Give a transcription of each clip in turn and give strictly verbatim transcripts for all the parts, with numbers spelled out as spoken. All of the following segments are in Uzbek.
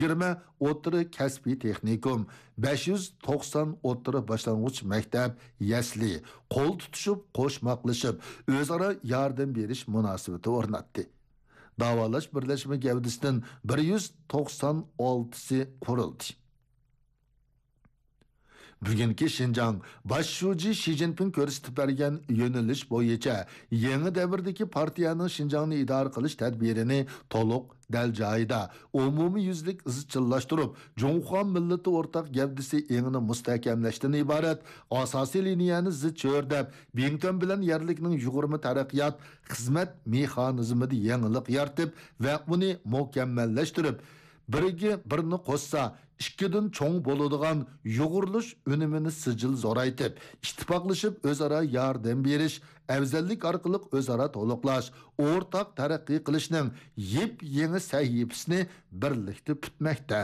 yigirma o'rta kasbiy texnikum, besh yuz to'qson o'rta boshlang'ich maktab, yasli, qo'l tutishib, qo'shmoqlashib, o'zaro yordam berish munosabati o'rnatdi. Davolash birlashma gavdasidan bir yuz to'qson oltisi qurildi. Bugungi Şinjan bosh shuji Xi Jinping ko'rsatib bergan yo'nalish bo'yicha yangi davrdagi partiyaning Şinjanni idora qilish tadbirini to'liq dal joyida umumiy yuzlik izchillashtirib, Jonxon millati o'rtaq gavdasi engini mustahkamlashdan iborat asosiy liniyani zid cho'rdab, Bington bilan yerlikning yuqori taraqqiyot xizmat mexanizmida yangilik yaratib va uni mukammallashtirib, biriga birini qo'shsa ikkidan cho'ng bo'ladigan yo'g'irilish unumini sijil zo'raytib, ittifoqlashib o'zaro yordam berish, afzallik orqali o'zaro to'liqlash, o'rtaq taraqqiy qilishning yep-yangi sahifasini birlikda putmoqda.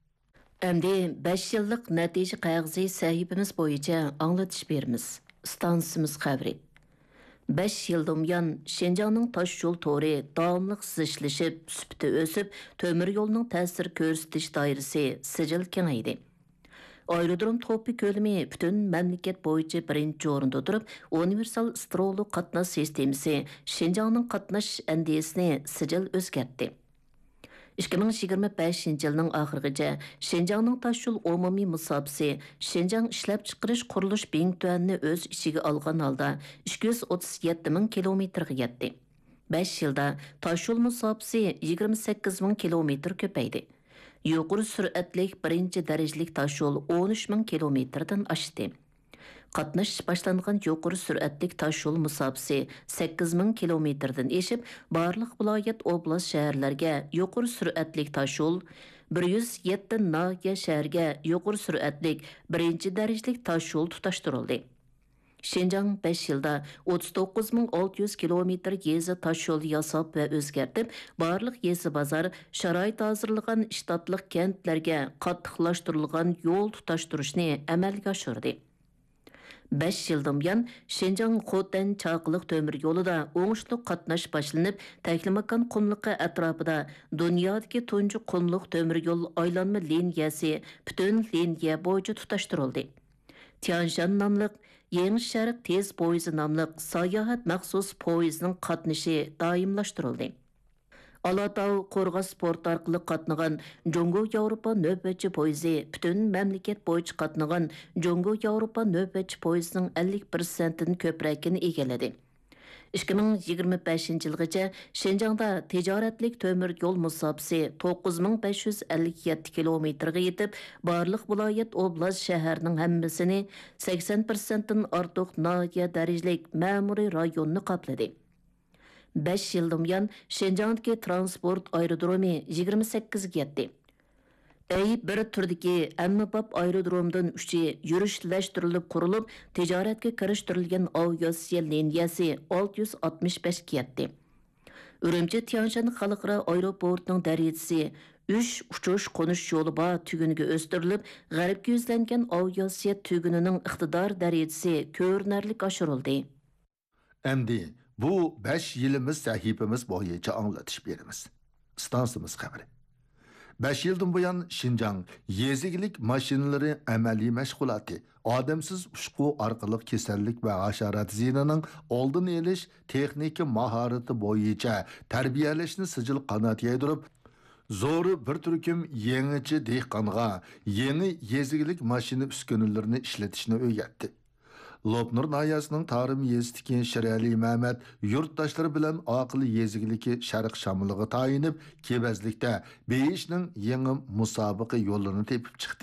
Endi besh yillik natija qog'ozi sahifamiz bo'yicha anglatish beramiz. Stansimiz xabari. besh yildan buyon Şinjanning tosh yo'l to'ri davomliq sizishlashib, sifati o'sib, temir yo'lning ta'sir ko'rsatish doirasi sijil kengaydi. Aerodrom to'pi ko'lami butun mamlakat bo'yicha birinchi o'rinda turib, universal strolu qatnash sistemasi Şinjanning qatnash andisini sijil o'zgartdi. ikki ming yigirma beshinchi yilning oxirigacha Şinjanning tosh yo'l umumiy musobaqasi Şinjan ishlab chiqarish qurilish Bingtuanni o'z ichiga olgan holda ikki yuz o'ttiz yetti ming kilometrga yetdi. besh yilda tosh yo'l musobaqasi yigirma sakkiz ming kilometr ko'paydi. Yuqori sur'atlik birinchi darajalik tosh yo'l o'n uch ming kilometrdan oshdi. Qatnash boshlangan yuqori sur'atlik tosh yo'l musobaqasi sakkiz ming kilometrdan eshib, barliq viloyat oblast shaharlarga yuqori sur'atlik tosh yo'l, bir yuz yetti nahiya shaharga yuqori sur'atlik birinchi darajalik tosh yo'l tutashtirildi. Şinjan besh yilda o'ttiz to'qqiz ming olti yuz kilometr yezi tosh yo'l yasab va o'zgartib, barliq yezi bozor, sharoit hozirlagan shtatlik kentlarga qattiqlashtirilgan yo'l tutashtirishni amalga oshirdi. besh yildan buyon Şinjan Xotan chaqiliq temir yo'lida o'ngishli qatnash boshlanib, Taklimakan qumliqi atrofida dunyodagi tunji qumliq temir yo'l aylanma liniyasi butun liniya bo'yicha tutashtirildi. Tianshan nomli Yangi Sharq tez poyezi nomli sayohat maxsus poyezning qatnashi doimlashtirildi. Alatau Qo'rg'as port orqali qatnagan Jongo Yevropa navbatchi poyezi butun mamlakat bo'yicha qatnagan Jongo Yevropa navbatchi poyezining ellik persentini ko'pragini egalladi. ikki ming yigirma beshinchi yilgacha Şinjanda tijoratlik temir yo'l musobaqasi to'qqiz ming besh yuz ellik yetti kilometrga yetib, barliq viloyat oblast shaharning hammasini sakson persentdan ortiq nahiya darajalik ma'muriy rayonni qopladi. besh yildan buyon Şinjandagi transport aerodromi yigirma sakkizga yetdi. Ey bir turdagi ammabop aerodromdan uchi yurishlashtirilib qurilib, tijoratga kirishtirilgan aviatsiya liniyasi olti yuz oltmish besh ga yetdi. Urumchi Tianshan xalqaro aeroportining darajasi uch uchish qo'nish yo'li bor tuguniga o'stirilib, g'arbga yuzlangan aviatsiya tugunining iqtidor darajasi ko'rinarli oshirildi. Endi bu besh yilimiz sahifamiz bo'yicha anglatish beramiz. Stansimiz xabari. besh yildan buyon Şinjan yezigilik mashinalari amaliy mashg'uloti, odamsiz ushqu orqali kasallik va hasharot ziynining oldini olish texnika mahorati bo'yicha tarbiyalashni sijil qanot yaydirib, zo'ri bir turkum yangichi dehqonga yangi yezigilik mashina uskunalarini ishlatishni o'rgatdi. Lopnur nayasining Tarim yezdiki Shirali Mehmet yurtdoshlar bilan aqli yezigiliki Sharq Shamiliga tayinib, kebazlikda Beyishning yangi musobaqa yo'lini tepib chiqdi.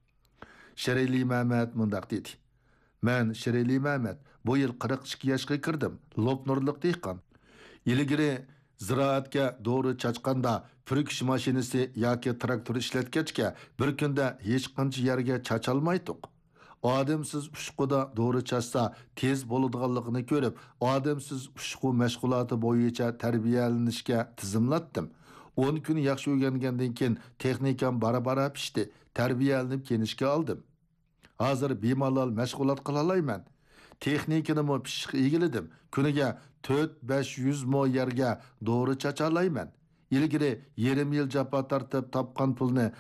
Shirali Mehmet mundaq dedi: "Men Shirali Mehmet bu yil qirq ikki yoshga kirdim. Lopnurlik dehqon. Ilgari ziroatga doğru chachqanda purkish mashinasi yoki traktor ishlatgachga bir kunda hech qancha yerga chacholmaydik. Adamsiz ushquda doğru chassa tez bo'ladiganligini ko'rib, adamsiz ushqu mashg'uloti bo'yicha tarbiyalanishga tizimlatdim. o'n kun yaxshi o'rgangandan keyin texnikam bara-bara pishdi. Tarbiyalanib kelishga oldim. Hozir bemalol mashg'ulot qila olmayman. Texnikani mo pishiq egiladim. Kuniga to'rt besh yuz mo yerga doğru chacha olmayman. ilgari yarim yil jafo tortib topgan pulni